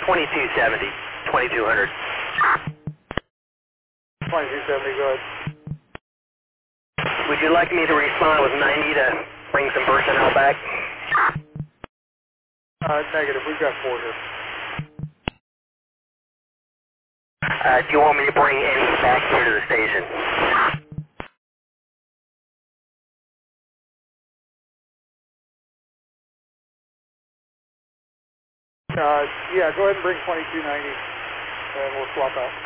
2270, 2200. 2270, go ahead. Would you like me to respond with 90 to bring some personnel back? Negative, we've got 4 here. Do you want me to bring any back here to the station? Yeah, go ahead and bring 2290, and we'll swap out.